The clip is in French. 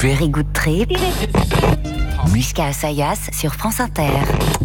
Very Good Trip. Musca Assayas sur France Inter.